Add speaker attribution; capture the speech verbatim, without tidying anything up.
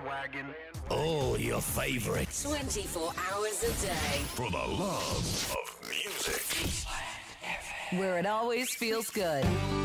Speaker 1: bandwagon.
Speaker 2: All your favorites.
Speaker 3: twenty-four hours a day.
Speaker 2: For the love of music.
Speaker 3: Where it always feels good.